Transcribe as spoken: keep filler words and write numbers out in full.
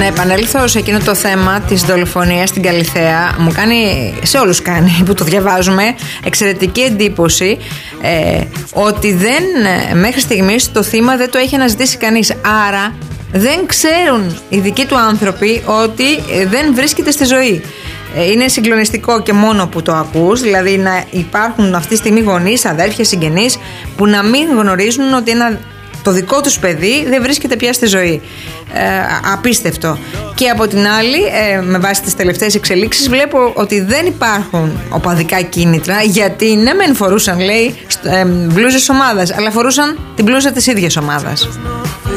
Να επανέλθω σε εκείνο το θέμα της δολοφονίας στην Καλιθέα. Μου κάνει, σε όλους κάνει που το διαβάζουμε, εξαιρετική εντύπωση ε, ότι δεν, μέχρι στιγμής το θύμα δεν το έχει αναζητήσει κανείς. Άρα δεν ξέρουν οι δικοί του άνθρωποι ότι δεν βρίσκεται στη ζωή. Είναι συγκλονιστικό και μόνο που το ακούς, δηλαδή να υπάρχουν αυτή τη στιγμή γονείς, αδέρφια, συγγενείς που να μην γνωρίζουν ότι ένα, το δικό τους παιδί δεν βρίσκεται πια στη ζωή. Ε, απίστευτο. Και από την άλλη, ε, με βάση τις τελευταίες εξελίξεις, βλέπω ότι δεν υπάρχουν οπαδικά κίνητρα, γιατί ναι μεν φορούσαν, λέει, ε, μπλούζες ομάδας, αλλά φορούσαν την μπλούζα της ίδιας ομάδας.